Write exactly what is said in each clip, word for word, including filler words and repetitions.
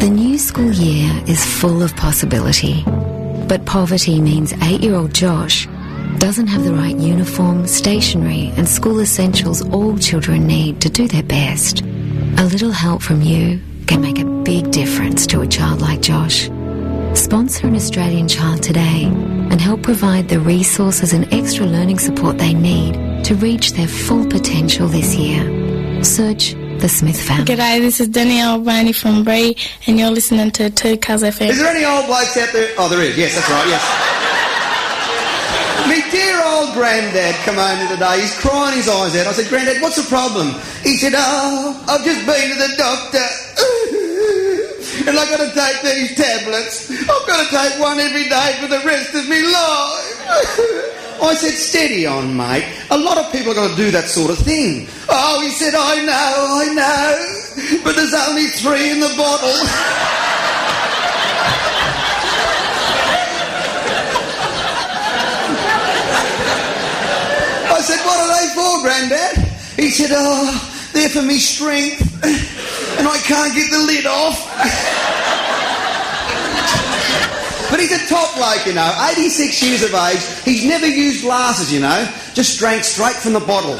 The new school year is full of possibility, but poverty means eight-year-old Josh doesn't have the right uniform, stationery and school essentials all children need to do their best. A little help from you can make a big difference to a child like Josh. Sponsor an Australian child today and help provide the resources and extra learning support they need to reach their full potential this year. Search The Smith Family. G'day, this is Danielle Boney from Bree, and you're listening to two Cuz F M. Is there any old blokes out there? Oh, there is. Yes, that's right, yes. Me dear old granddad come home the other day. He's crying his eyes out. I said, Granddad, what's the problem? He said, oh, I've just been to the doctor. And I've got to take these tablets. I've got to take one every day for the rest of my life. I said, steady on, mate. A lot of people are going to do that sort of thing. Oh, he said, I know, I know. But there's only three in the bottle. I said, what are they for, Grandad? He said, oh, they're for me strength. And I can't get the lid off. But he's a top bloke, you know, eighty-six years of age. He's never used glasses, you know, just drank straight from the bottle.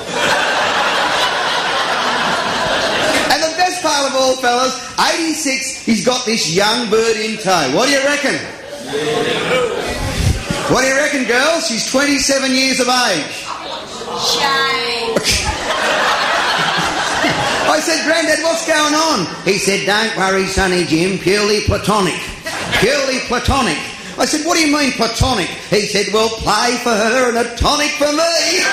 And the best part of all, fellas, eighty-six, he's got this young bird in tow. What do you reckon? What do you reckon, girls? She's twenty-seven years of age. Shame. I said, Grandad, what's going on? He said, don't worry, Sonny Jim, purely platonic. Purely platonic. I said, what do you mean platonic? He said, well, play for her and a tonic for me.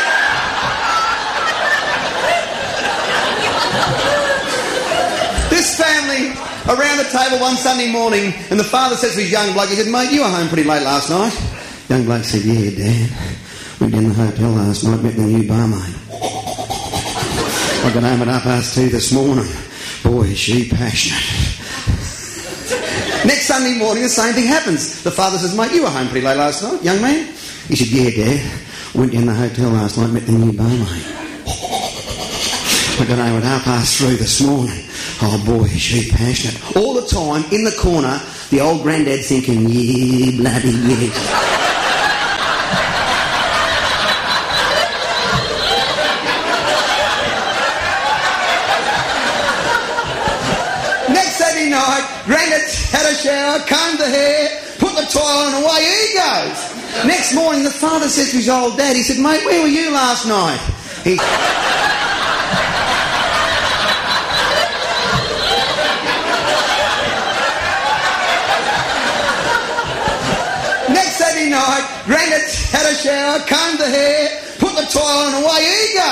This family around the table one Sunday morning, and the father says to his young bloke, he said, mate, you were home pretty late last night. Young bloke said, yeah, Dad. Went in the hotel last night, met the new barmaid. I got home at half past two this morning. Boy, is she passionate. Next Sunday morning, the same thing happens. The father says, mate, you were home pretty late last night, young man. He said, yeah, Dad. Went in the hotel last night, met the new barmaid. I got home at half past three this morning. Oh, boy, is she passionate. All the time, in the corner, the old granddad thinking, yeah, bloody yeah. Grandad had a shower, combed the hair, put the towel on, and away he goes. Next morning, the father says to his old dad, he said, mate, where were you last night? He... Next Saturday night, Grandad had a shower, combed the hair, put the towel on, and away he goes.